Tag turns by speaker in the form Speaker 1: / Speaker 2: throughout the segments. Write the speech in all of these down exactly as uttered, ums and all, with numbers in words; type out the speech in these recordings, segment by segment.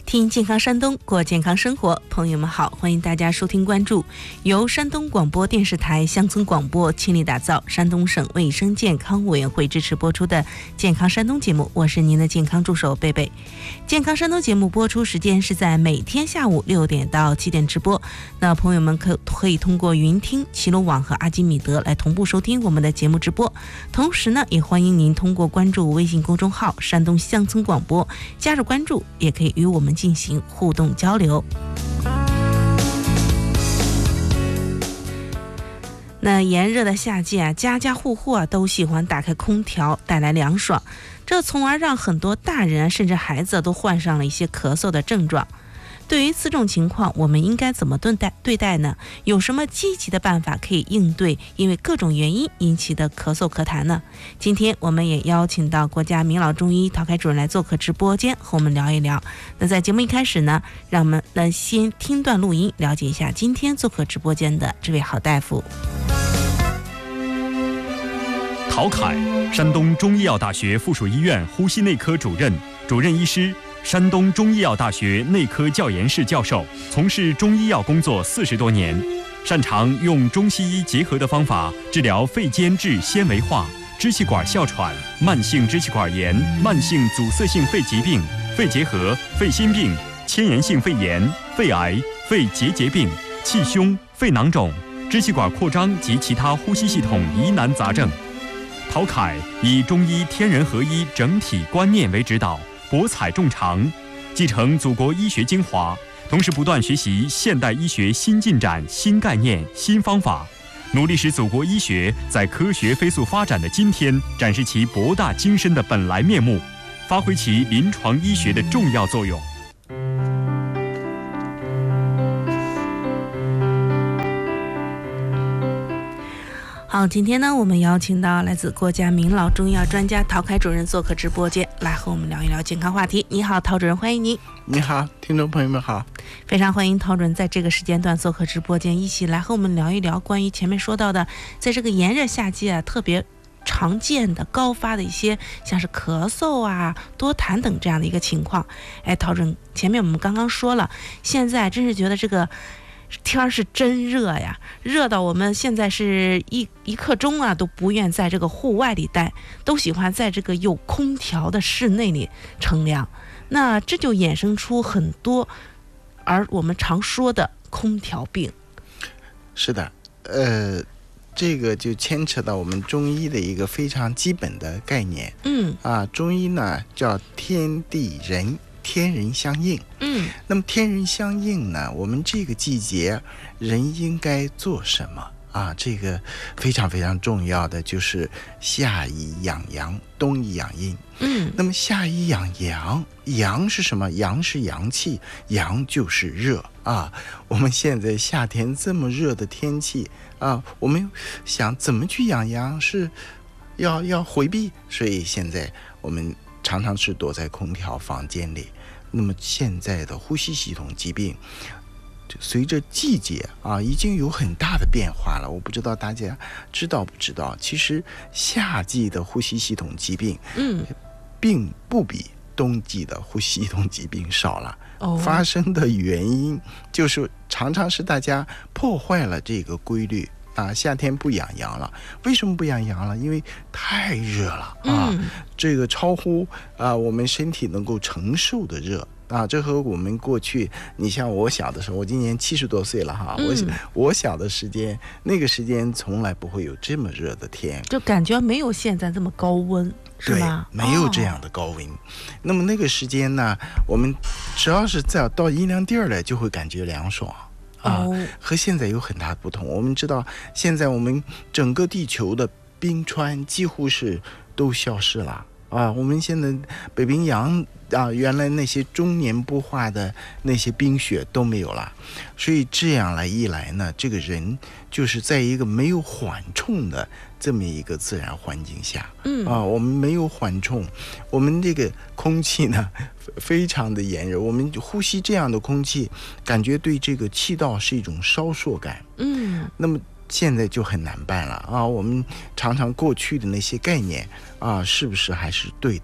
Speaker 1: 听健康山东，过健康生活。朋友们好，欢迎大家收听关注由山东广播电视台乡村广播倾力打造、山东省卫生健康委员会支持播出的健康山东节目，我是您的健康助手贝贝。健康山东节目播出时间是在每天下午六点到七点直播，那朋友们可可以通过云听、齐鲁网和阿基米德来同步收听我们的节目直播。同时呢，也欢迎您通过关注微信公众号山东乡村广播加入关注，也可以与我们进行互动交流。那炎热的夏季啊，家家户户啊都喜欢打开空调带来凉爽，这从而让很多大人甚至孩子都患上了一些咳嗽的症状。对于此种情况，我们应该怎么对待对待呢？有什么积极的办法可以应对因为各种原因引起的咳嗽咳痰呢？今天我们也邀请到国家名老中医陶凯主任来做客直播间，和我们聊一聊。那在节目一开始呢，让我们来先听段录音，了解一下今天做客直播间的这位好大夫。
Speaker 2: 陶凯，山东中医药大学附属医院呼吸内科主任、主任医师，山东中医药大学内科教研室教授，从事中医药工作四十多年，擅长用中西医结合的方法治疗肺间质纤维化、支气管哮喘、慢性支气管炎、慢性阻塞性肺疾病、肺结核、肺心病、迁延性肺炎、肺癌、肺结节病、气胸、肺囊肿、支气管扩张及其他呼吸系统疑难杂症。陶凯以中医天人合一整体观念为指导，博采众长，继承祖国医学精华，同时不断学习现代医学新进展、新概念、新方法，努力使祖国医学在科学飞速发展的今天展示其博大精深的本来面目，发挥其临床医学的重要作用。
Speaker 1: 好，今天呢，我们邀请到来自国家名老中医药专家陶凯主任做客直播间，来和我们聊一聊健康话题。你好，陶主任，欢迎您。
Speaker 3: 你好，听众朋友们好，
Speaker 1: 非常欢迎陶主任在这个时间段做客直播间，一起来和我们聊一聊关于前面说到的，在这个炎热夏季啊，特别常见的高发的一些像是咳嗽啊、多痰等这样的一个情况。哎，陶主任，前面我们刚刚说了，现在真是觉得这个天儿是真热呀，热到我们现在是一一刻钟啊都不愿在这个户外里待，都喜欢在这个有空调的室内里乘凉。那这就衍生出很多而我们常说的空调病。
Speaker 3: 是的，呃，这个就牵扯到我们中医的一个非常基本的概念。嗯啊，中医呢叫天地人。天人相应，嗯，那么天人相应呢？我们这个季节人应该做什么啊？这个非常非常重要的就是夏以养阳，冬以养阴。嗯，那么夏以养阳，阳是什么？阳是阳气，阳就是热啊。我们现在夏天这么热的天气啊，我们想怎么去养阳？是要要回避，所以现在我们常常是躲在空调房间里。那么现在的呼吸系统疾病随着季节啊已经有很大的变化了，我不知道大家知道不知道，其实夏季的呼吸系统疾病嗯并不比冬季的呼吸系统疾病少了。哦，发生的原因就是常常是大家破坏了这个规律啊，夏天不养阳了。为什么不养阳了？因为太热了啊，嗯、这个超乎啊我们身体能够承受的热啊。这和我们过去，你像我小的时候，我今年七十多岁了哈，嗯、我我小的时间，那个时间从来不会有这么热的天，
Speaker 1: 就感觉没有现在这么高温。是吗？
Speaker 3: 对，没有这样的高温。哦、那么那个时间呢，我们只要是在到阴凉地儿来，就会感觉凉爽。啊，和现在有很大的不同。我们知道，现在我们整个地球的冰川几乎是都消失了啊。我们现在北冰洋啊，原来那些终年不化的那些冰雪都没有了。所以这样来一来呢，这个人就是在一个没有缓冲的这么一个自然环境下，嗯啊，我们没有缓冲，我们这个空气呢非常的炎热，我们呼吸这样的空气，感觉对这个气道是一种烧灼感，嗯，那么现在就很难办了啊。我们常常过去的那些概念啊，是不是还是对的？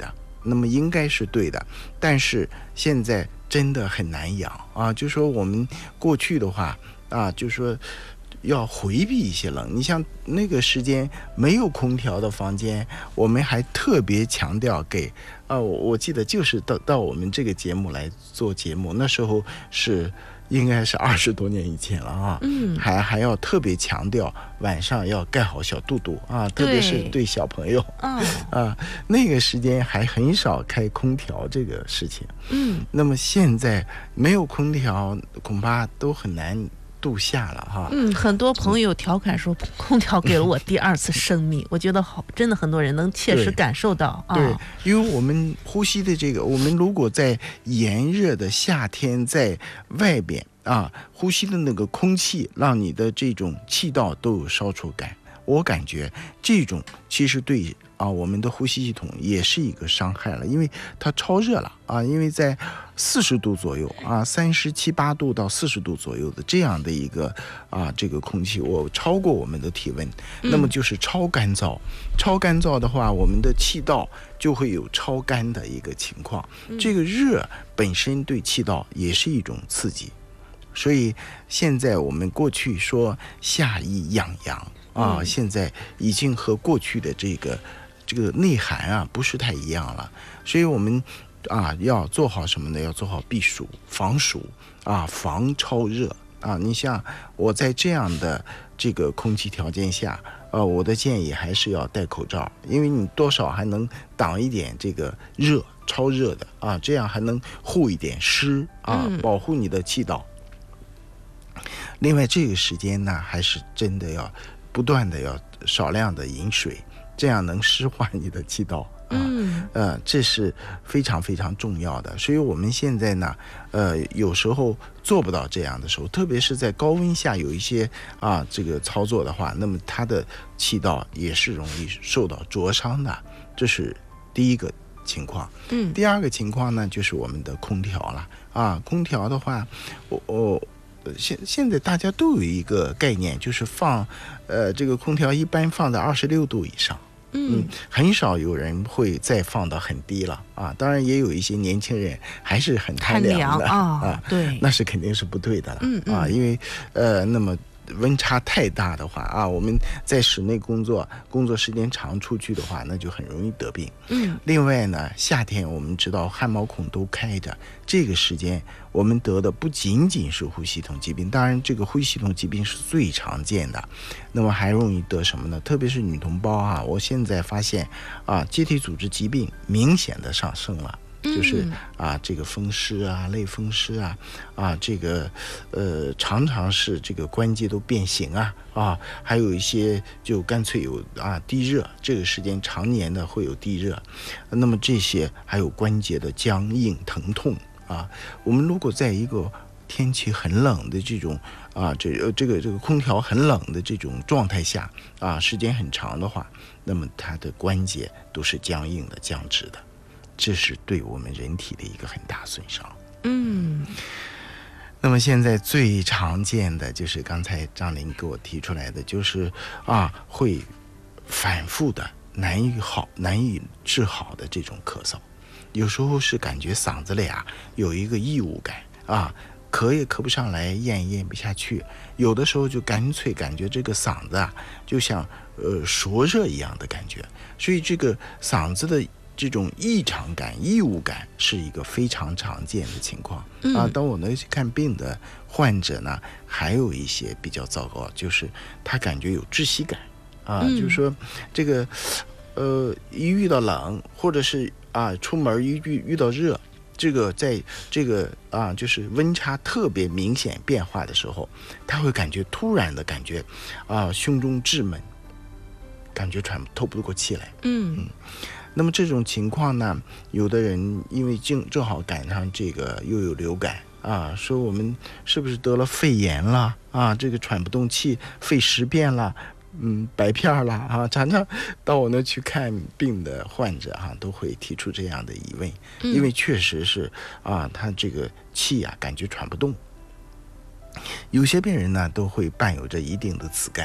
Speaker 3: 那么应该是对的，但是现在真的很难养啊。就说我们过去的话啊，就说要回避一些冷。你像那个时间没有空调的房间，我们还特别强调给啊，我我记得就是到到我们这个节目来做节目，那时候是应该是二十多年以前了啊，嗯，还还要特别强调晚上要盖好小肚肚啊，特别是对小朋友，哦、啊，那个时间还很少开空调这个事情，嗯，那么现在没有空调，恐怕都很难度夏了哈。
Speaker 1: 嗯，很多朋友调侃说，空调给了我第二次生命，我觉得好，真的很多人能切实感受到啊。
Speaker 3: 对，因为我们呼吸的这个，我们如果在炎热的夏天在外边啊，呼吸的那个空气，让你的这种气道都有烧灼感，我感觉这种其实对啊我们的呼吸系统也是一个伤害了，因为它超热了啊，因为在四十度左右啊，三十七八度到四十度左右的这样的一个啊这个空气，我超过我们的体温，那么就是超干燥。嗯、超干燥的话，我们的气道就会有超干的一个情况。嗯、这个热本身对气道也是一种刺激，所以现在我们过去说夏医养阳啊，嗯、现在已经和过去的这个这个内涵啊不是太一样了，所以我们啊要做好什么呢？要做好避暑、防暑啊，防超热啊。你像我在这样的这个空气条件下，呃，我的建议还是要戴口罩，因为你多少还能挡一点这个热、超热的啊，这样还能护一点湿啊，保护你的气道。嗯、另外，这个时间呢，还是真的要不断的要少量的饮水，这样能湿化你的气道。嗯，呃，这是非常非常重要的。所以我们现在呢，呃，有时候做不到这样的时候，特别是在高温下有一些啊这个操作的话，那么它的气道也是容易受到灼伤的。这是第一个情况。嗯，第二个情况呢，就是我们的空调了啊。空调的话，我我。现现在大家都有一个概念，就是放，呃，这个空调一般放在二十六度以上，嗯，很少有人会再放到很低了啊。当然也有一些年轻人还是很贪凉的 啊, 啊，对，那是肯定是不对的了，嗯嗯啊，因为呃，那么温差太大的话啊，我们在室内工作，工作时间长出去的话，那就很容易得病。嗯，另外呢，夏天我们知道汗毛孔都开着，这个时间我们得的不仅仅是呼吸系统疾病，当然这个呼吸系统疾病是最常见的，那么还容易得什么呢？特别是女同胞啊，我现在发现啊，结缔组织疾病明显的上升了。就是啊，这个风湿啊，类风湿啊，啊，这个呃，常常是这个关节都变形啊，啊，还有一些就干脆有啊低热，这个时间常年的会有低热，那么这些还有关节的僵硬疼痛啊，我们如果在一个天气很冷的这种啊，这这个这个空调很冷的这种状态下啊，时间很长的话，那么它的关节都是僵硬的、僵直的。这是对我们人体的一个很大损伤。嗯，那么现在最常见的就是刚才张琳给我提出来的，就是啊，会反复的难以好、难以治好的这种咳嗽，有时候是感觉嗓子里啊有一个异物感啊，咳也咳不上来，咽也咽不下去，有的时候就干脆感觉这个嗓子啊就像呃灼热一样的感觉，所以这个嗓子的这种异常感、异物感是一个非常常见的情况、嗯、啊。当我们去看病的患者呢，还有一些比较糟糕，就是他感觉有窒息感啊、嗯，就是说这个呃一遇到冷，或者是啊出门一遇遇到热，这个在这个啊就是温差特别明显变化的时候，他会感觉突然的感觉啊胸中滞闷，感觉喘透不过气来。嗯。嗯，那么这种情况呢，有的人因为正正好赶上这个又有流感啊，说我们是不是得了肺炎了啊？这个喘不动气，肺实变了，嗯，白片了啊。常常到我那去看病的患者哈、啊，都会提出这样的疑问，因为确实是啊，他这个气啊，感觉喘不动。有些病人呢，都会伴有着一定的紫绀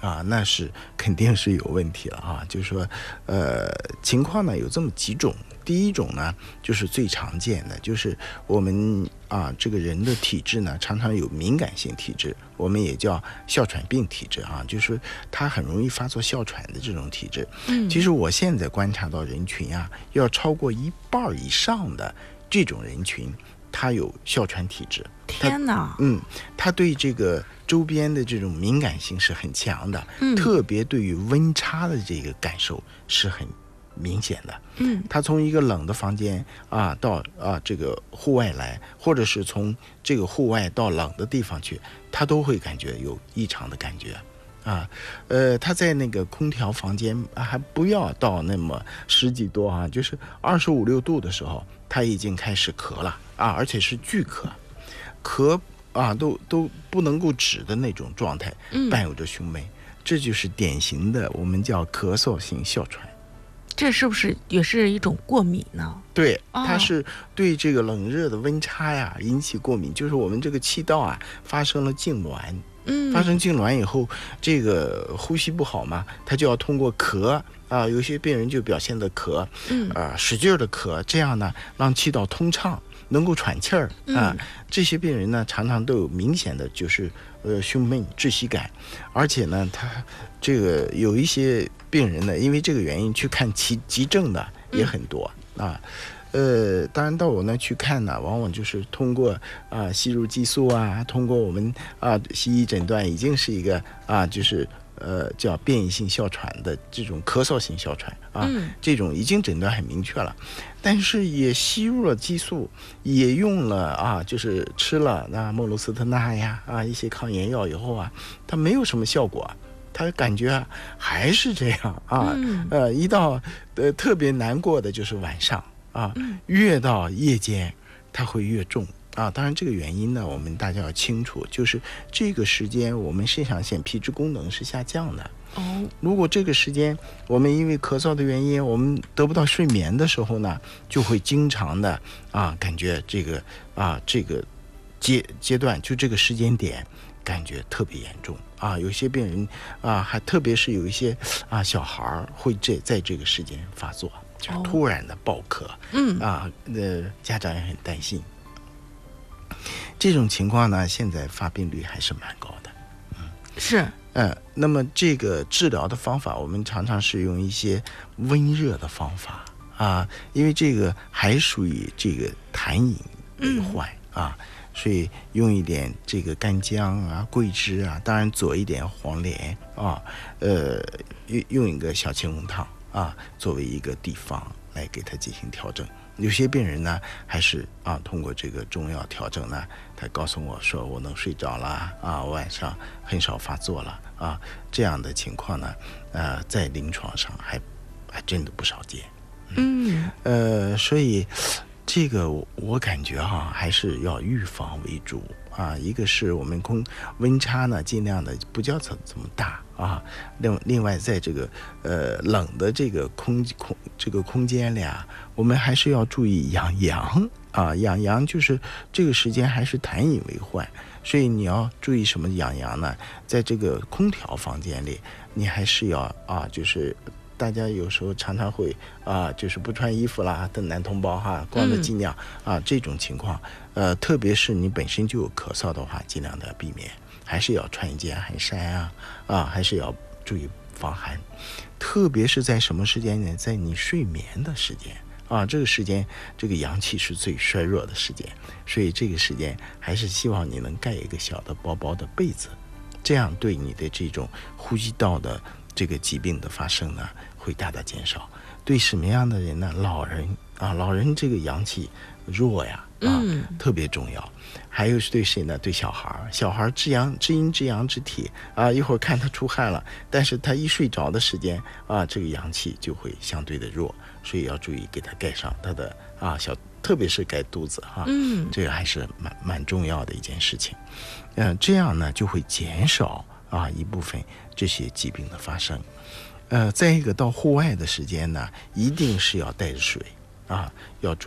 Speaker 3: 啊，那是肯定是有问题了啊。就是说，呃，情况呢有这么几种。第一种呢，就是最常见的，就是我们啊这个人的体质呢，常常有敏感性体质，我们也叫哮喘病体质啊，就是它很容易发作哮喘的这种体质。嗯，其实我现在观察到人群啊，要超过一半以上的这种人群，他有哮喘体质。
Speaker 1: 天哪！
Speaker 3: 嗯，他对这个周边的这种敏感性是很强的，嗯，特别对于温差的这个感受是很明显的。嗯，他从一个冷的房间啊到啊这个户外来，或者是从这个户外到冷的地方去，他都会感觉有异常的感觉啊。呃，他在那个空调房间还不要到那么十几度啊，就是二十五六度的时候，他已经开始咳了啊，而且是巨咳，咳啊都都不能够止的那种状态，伴有着胸闷，这就是典型的我们叫咳嗽性哮喘。
Speaker 1: 这是不是也是一种过敏呢？
Speaker 3: 对，它是对这个冷热的温差呀引起过敏，就是我们这个气道啊发生了痉挛，嗯，发生痉挛以后，这个呼吸不好嘛，它就要通过咳啊，有些病人就表现的咳，嗯，啊，使劲的咳，这样呢让气道通畅，能够喘气儿啊。嗯、这些病人呢常常都有明显的就是呃胸闷、窒息感，而且呢他这个有一些病人呢，因为这个原因去看急急症的也很多、嗯、啊。呃，当然到我那去看呢，往往就是通过啊吸入激素啊，通过我们啊西医诊断已经是一个啊就是呃叫变异性哮喘的这种咳嗽性哮喘啊、嗯，这种已经诊断很明确了，但是也吸入了激素，也用了啊就是吃了那莫鲁斯特钠呀啊一些抗炎药以后啊，它没有什么效果。他感觉还是这样啊，嗯、呃，一到呃特别难过的就是晚上啊，嗯、越到夜间它会越重啊。当然这个原因呢，我们大家要清楚，就是这个时间我们肾上腺皮质功能是下降的。哦，如果这个时间我们因为咳嗽的原因，我们得不到睡眠的时候呢，就会经常的啊感觉这个啊这个阶阶段就这个时间点。感觉特别严重啊！有些病人啊，还特别是有一些啊小孩会这在这个时间发作，就是突然的爆咳，嗯、哦、啊，呃，家长也很担心。这种情况呢，现在发病率还是蛮高的，
Speaker 1: 嗯，是，
Speaker 3: 嗯，那么这个治疗的方法，我们常常是用一些温热的方法啊，因为这个还属于这个痰饮为患、嗯、啊。所以用一点这个干姜啊、桂枝啊，当然佐一点黄连啊，呃，用用一个小青红汤啊，作为一个地方来给他进行调整。有些病人呢，还是啊通过这个中药调整呢，他告诉我说我能睡着了啊，我晚上很少发作了啊，这样的情况呢，呃，在临床上还还真的不少见。嗯，呃，所以。这个我感觉哈、啊，还是要预防为主啊。一个是我们空温差呢，尽量的不叫这这么大啊。另另外，在这个呃冷的这个空空这个空间里啊，我们还是要注意养阳啊。养阳就是这个时间还是痰饮为患，所以你要注意什么养阳呢？在这个空调房间里，你还是要啊，就是。大家有时候常常会啊，就是不穿衣服啦的男同胞哈，光着脊梁、嗯、啊，这种情况，呃，特别是你本身就有咳嗽的话，尽量的要避免，还是要穿一件汗衫啊，啊，还是要注意防寒，特别是在什么时间呢？在你睡眠的时间啊，这个时间这个阳气是最衰弱的时间，所以这个时间还是希望你能盖一个小的薄薄的被子，这样对你的这种呼吸道的这个疾病的发生呢。会大大减少。对什么样的人呢？老人啊，老人这个阳气弱呀，啊，嗯、特别重要。还有是对谁呢？对小孩，小孩至阳至阴至阳之体啊，一会儿看他出汗了，但是他一睡着的时间啊，这个阳气就会相对的弱，所以要注意给他盖上他的啊小，特别是盖肚子哈、啊，嗯，这个还是蛮蛮重要的一件事情。嗯、呃，这样呢就会减少啊一部分这些疾病的发生。呃，再一个到户外的时间呢，一定是要带着水啊，要注意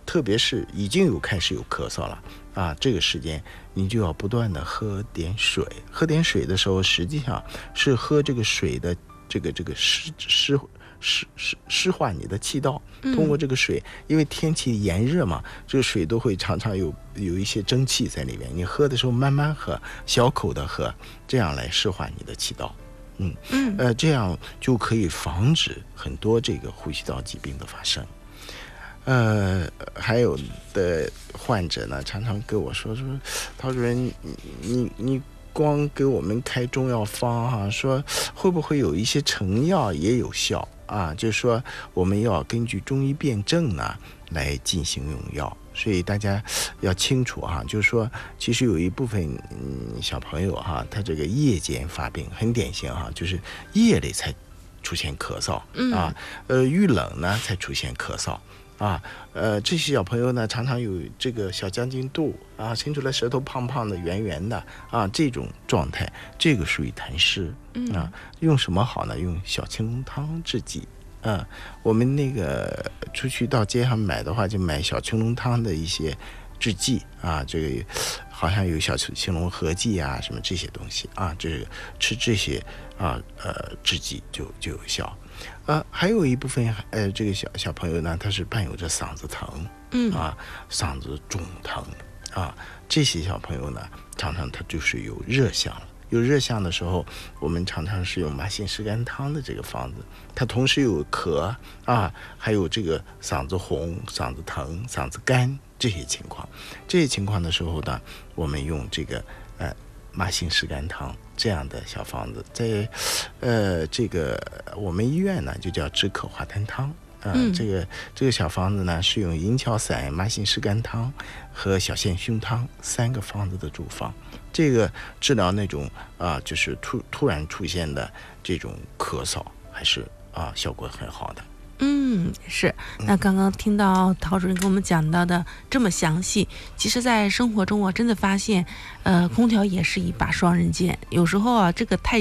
Speaker 3: 特别是已经有开始有咳嗽了啊，这个时间你就要不断的喝点水。喝点水的时候，实际上是喝这个水的这个这个湿湿湿湿湿化你的气道。通过这个水，因为天气炎热嘛，这个水都会常常有有一些蒸汽在里面。你喝的时候慢慢喝，小口的喝，这样来湿化你的气道。嗯嗯，呃，这样就可以防止很多这个呼吸道疾病的发生。呃，还有的患者呢，常常跟我说说，陶主任，你你你光给我们开中药方哈、啊，说会不会有一些成药也有效啊？就是说我们要根据中医辨证呢来进行用药。所以大家要清楚哈、啊，就是说，其实有一部分嗯小朋友哈、啊，他这个夜间发病很典型哈、啊，就是夜里才出现咳嗽啊，呃，遇冷呢才出现咳嗽。啊，呃，这些小朋友呢，常常有这个小将军肚啊，伸出来舌头胖胖的、圆圆的啊，这种状态，这个属于痰湿啊。用什么好呢？用小青龙汤治剂。啊，我们那个出去到街上买的话，就买小青龙汤的一些制剂啊，这个好像有小青龙合剂啊，什么这些东西啊，这个吃这些啊，呃，制剂就就有效。呃，还有一部分呃，这个小小朋友呢，他是伴有着嗓子疼，嗯啊，嗓子肿疼啊，这些小朋友呢，常常他就是有热象了。有热象的时候，我们常常是用麻杏石甘汤的这个方子，它同时有咳啊，还有这个嗓子红、嗓子疼、嗓子干这些情况。这些情况的时候呢，我们用这个呃麻杏石甘汤这样的小方子，在呃这个我们医院呢就叫止咳化痰汤。啊、呃嗯，这个这个小方子呢，是用银翘散、麻杏石甘汤和小线熏汤三个方子的主方。这个治疗那种啊、呃，就是突突然出现的这种咳嗽，还是啊、呃、效果很好的。
Speaker 1: 嗯，是。那刚刚听到陶主任跟我们讲到的这么详细，其实在生活中我真的发现，呃，空调也是一把双刃剑。有时候啊，这个太